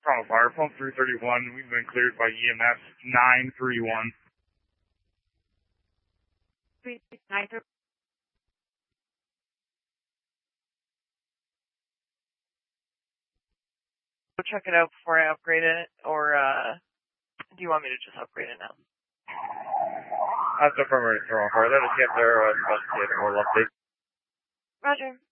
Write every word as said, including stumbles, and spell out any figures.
From a fire pump three thirty-one, we've been cleared by E M S nine three one. nine three one. Check it out before I upgrade it, or uh, do you want me to just upgrade it now? That's the primary thermal fire. Let us get there. Uh, investigate, and we'll update. Roger.